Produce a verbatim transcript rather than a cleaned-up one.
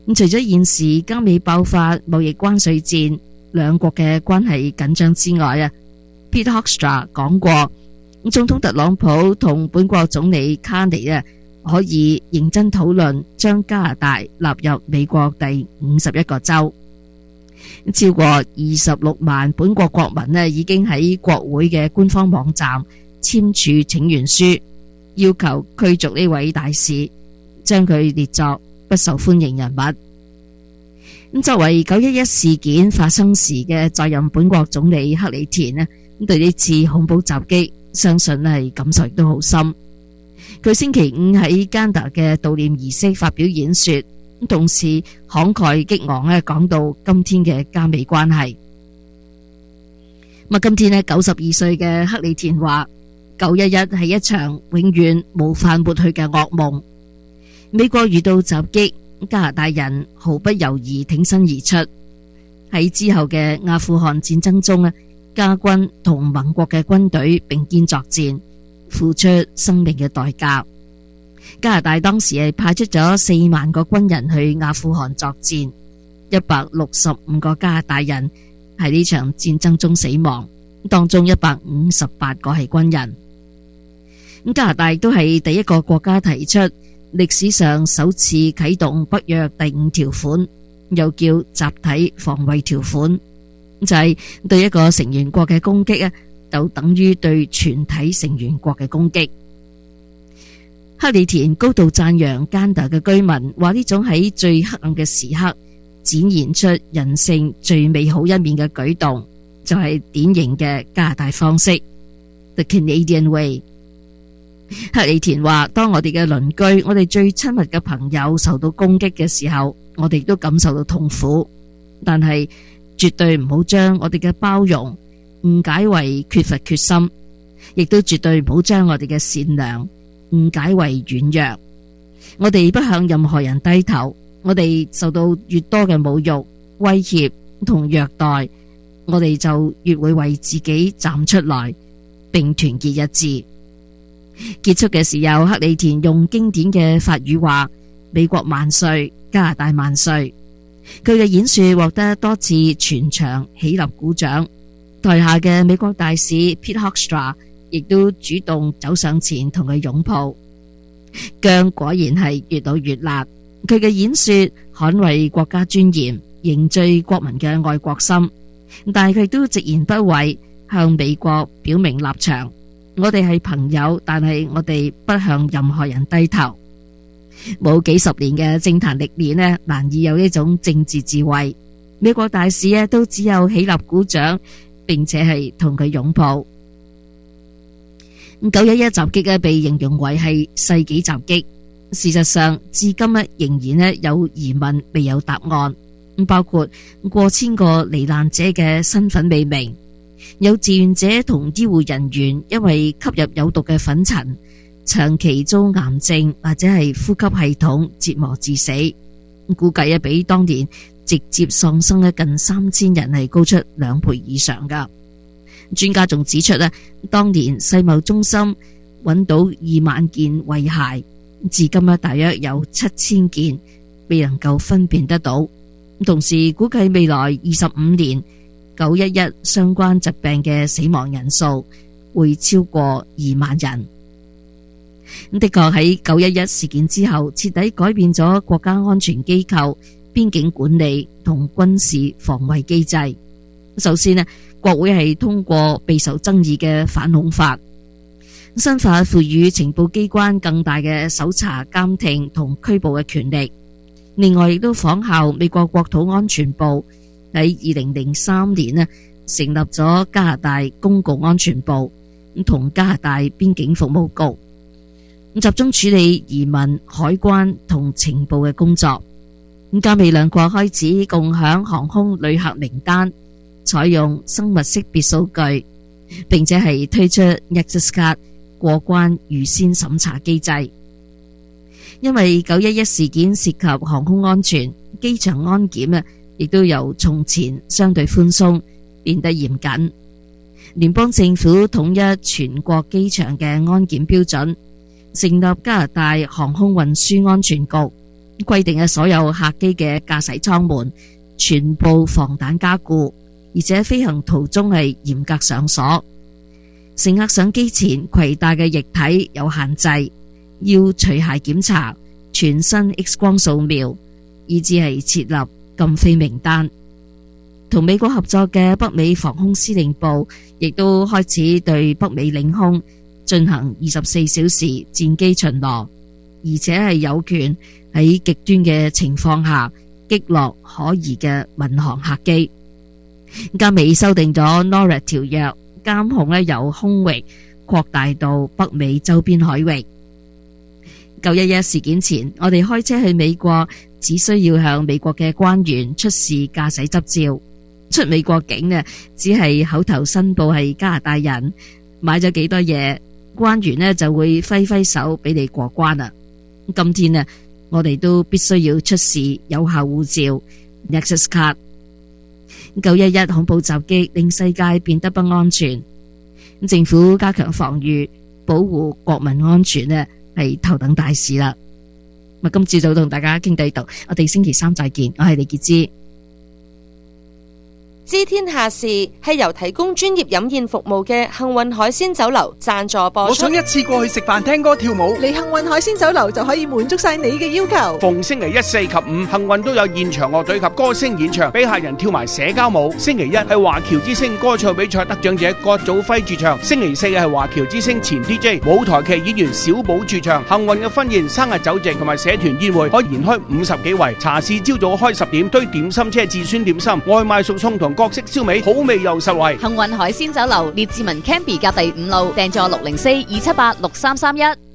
咁除咗現時加美爆發貿易關稅戰，兩國嘅關係緊張之外啊，Pete Hoekstra 講過，總統特朗普同本國總理卡尼啊可以認真討論將加拿大納入美國第五十一個州。超過二十六萬本國國民呢已經喺國會嘅官方網站簽署請願書，要求驅逐呢位大使，將佢列作不受歡迎人物。咁作為九一一事件發生時嘅在任本國總理克里田呢，對呢次恐怖襲擊相信係感受亦都好深。佢星期五喺加拿大嘅悼念儀式發表演說，同時慷慨激昂咧講到今天嘅加美關係。咁今天咧九十二歲嘅克里田話，九一一係一場永遠無法抹去嘅噩夢。美國遇到襲擊，加拿大人毫不猶豫挺身而出。喺之後嘅阿富汗戰爭中咧，加軍同盟國嘅軍隊並肩作戰，付出生命嘅代價。加拿大當時係派出咗四萬個軍人去阿富汗作戰，一百六十五個加拿大人喺呢場戰爭中死亡，當中一百五十八個係軍人。咁加拿大都係第一個國家提出歷史上首次啟動北約第五條款，又叫集體防衛條款，就係對一個成員國嘅攻擊啊，就等於對全體成員國嘅攻擊。克里田高度讚揚加拿大嘅居民，話呢種喺最黑暗嘅時刻展現出人性最美好一面嘅舉動，就係典型嘅加拿大方式 ，The Canadian Way。克里田話：當我哋嘅鄰居、我哋最親密嘅朋友受到攻擊嘅時候，我哋都感受到痛苦，但係絕對唔好將我哋嘅包容誤解為缺乏決心，亦都絕對唔好將我哋嘅善良誤解為軟弱。我哋不向任何人低頭，我哋受到越多嘅侮辱、威脅同虐待，我哋就越會為自己站出來，並團結一致。結束嘅時候，克里田用經典嘅法語話：美國萬歲，加拿大萬歲。佢嘅演說獲得多次全場起立鼓掌，台下嘅美國大使 Pete Hoekstra 亦都主動走上前同佢擁抱。薑果然係越老越辣，佢嘅演說捍衛國家尊嚴，凝聚國民嘅愛國心，但係佢都直言不諱向美國表明立場。我哋係朋友，但係我哋不向任何人低頭。冇幾十年嘅政壇歷練呢，難以有呢種政治智慧。美國大使呢都只有起立鼓掌，並且係同佢擁抱。九一一襲擊呢被形容為係世紀襲擊，事實上至今呢仍然呢有疑問未有答案，包括過千個罹難者嘅身份未明。有志願者同醫護人員因為吸入有毒嘅粉塵，長期遭癌症或者係呼吸系統折磨致死，估計啊比當年直接喪生嘅近三千人係高出兩倍以上噶。專家仲指出咧，當年世貿中心揾到二萬件遺骸，至今啊大約有七千件未能夠分辨得到。同時估計未來二十五年九一一相關疾病嘅死亡人數會超過二萬人。的確喺九一一事件之後，徹底改變咗國家安全機構、邊境管理同軍事防衛機制。首先呢，國會係通過備受爭議嘅反恐法，新法賦予情報機關更大嘅搜查、監聽同拘捕嘅權力。另外，亦都仿效美國國土安全部喺二零零三年呢成立咗加拿大公共安全部，同加拿大邊境服務局，集中處理移民、海關同情報嘅工作。加美兩國開始共享航空旅客名單，採用生物識別數據，並且係推出 Nexus Card 過關預先審查機制。因為九一一事件涉及航空安全，機場安檢啊，亦都由從前相對寬鬆變得嚴謹。聯邦政府統一全國機場嘅安檢標準，成立加拿大航空運輸安全局， 規定嘅所有客機嘅駕駛艙門全部防彈加固，而且飛行途中係嚴格上鎖。乘客上機前攜帶嘅液體有限制，要除鞋檢查、全身 X 光掃描，以至係設立禁飛名單。同美國合作嘅北美防空司令部亦都開始對北美領空進行二十四小時戰機巡邏，而且係有權喺極端嘅情況下擊落可疑嘅民航客機。加美修訂咗 NORAD 條約，監控咧由空域擴大到北美周邊海域。九一一事件前，我哋開車去美國只需要向美國嘅關員出示駕駛執照，出美國境呢只係口頭申報係加拿大人，買咗幾多嘢，關員呢就會揮揮手俾你過關啦。今天呢，我哋都必須要出示有效護照 Nexus Card。九一一恐怖襲擊令世界變得不安全，政府加強防禦，保護國民安全呢係頭等大事啦。今朝早同大家傾到呢度，我哋星期三再見。我係李潔芝。 知天下事係由提供專業飲宴服務嘅幸運海鮮酒樓贊助播出。 我想一次過去食飯、聽歌、跳舞， 嚟幸運海鮮酒樓就可以滿足晒你嘅要求。 逢星期一、四及五，幸運都有現場樂隊及歌星演唱，俾客人跳埋社交舞。星期一係華僑之星歌唱比賽得獎者郭祖輝駐唱，星期四係華僑之星前 D J 舞台劇演員小寶駐唱。幸運嘅婚宴、生日酒席同埋社團宴會可延開五十幾圍。茶市朝早開十點，堆點心車至酸點心，外賣熟餸同各式燒味，好味又實惠。 幸運海鮮酒樓列治文 Canby 隔第五路，訂座六零四二七八六三三一。